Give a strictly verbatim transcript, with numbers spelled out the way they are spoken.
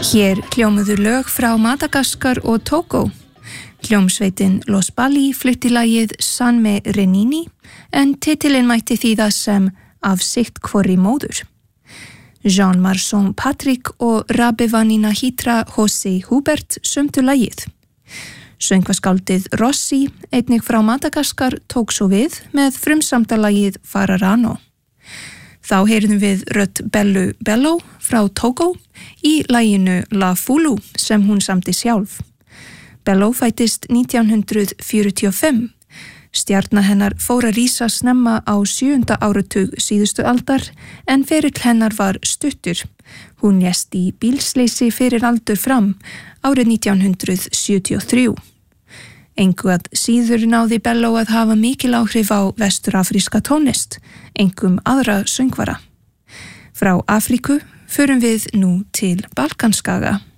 Hér hljómuðu lög frá Madagaskar og Togo. Hljómsveitin Los Bali flutti lagið San Me Renini en titilinn mætti þýða sem Af sitt hvorri móður. Jean Marson Patrick og Rabevanina Hitra Jose Hubert sömdu lagið. Söngvaskáldið Rossi, einnig frá Madagaskar, tók svo við með frumsamdalagið Fararano. Þá heyrðum við rödd Bellu Bello frá Togo í laginu La Fulu sem hún samdi sjálf. Bello fættist nítján hundrað fjörutíu og fimm. Stjarna hennar fór að rísa snemma á sjöunda áratug síðustu aldar en ferill hennar var stuttur. Hún lést í bílsleysi fyrir aldur fram árið nítján hundrað sjötíu og þrjú. Engu að síður náði Bello að hafa mikil áhrif á vesturafríska tónlist, engum aðra söngvara. Frá Afríku förum við nú til Balkanskaga.